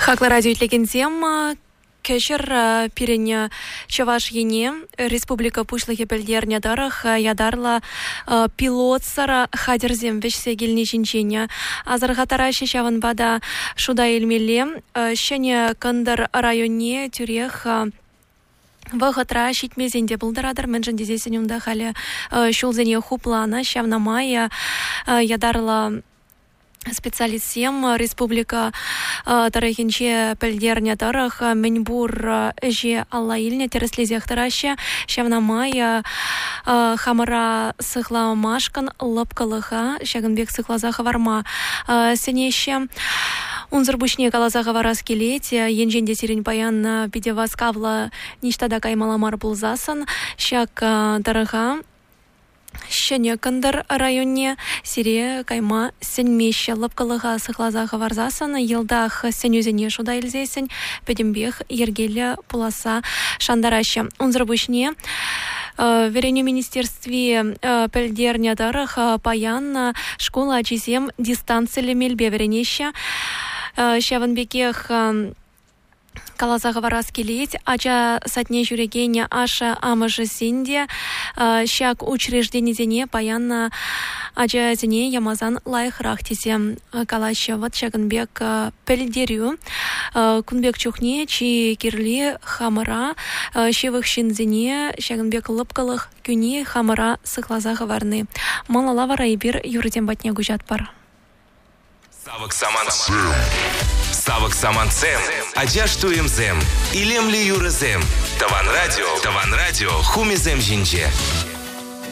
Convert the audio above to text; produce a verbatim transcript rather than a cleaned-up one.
Хакла радио итлегензем кешер пирене чаваш ене республика пушлыхе пельдерне дарах ядарла пилот сара хадерзем вешсе гельни жинчене азаргатара шешаван бада шуда эльмеле шене кандар районе тюрех Вахатра шитмезенде булдарадыр менжен дезесенюмда халі шулзене хуплана шавна мая ядарла специалистсем республика тарахинче пельдерне тарах меньбур же алла илне тереслезех тараще шавна мая хамара сыхла машкан лапкалыха шагынбек сыхлаза хаварма сенеще Унзыр бушне калазаға варас келет, енженде сирен паян пидевас кавла ништада каймаламар булзасын, шак дарыға Шене кандар районе сире кайма сенмеше лапкалыға сықлазаға варзасын, елдах сенюзене шуда елзесен, педембех ергелі пуласа шандараще. Унзыр бушне Верене министерстве пельдерне дарах паян школа ачизем дистанциялі мельбе веренеще. Шаванбекех калазаға варас келет, ача сатне жүрегене аша амыжы сенде, шак учрежденезене паян ача зене ямазан лайықрақ тезем калашы. Вот шагынбек пельдерю, күнбек чухне, чи кирлі хамыра, шевых шинзене, шагынбек лыпкалық күне хамыра сықлазаға варны. Малала вара ебір юрден батне гужат бар. Савык саманцем, Савык саманцем, аджаштуем зем, илемли юрезем, Таван радио, Таван радио, хумезем жинже.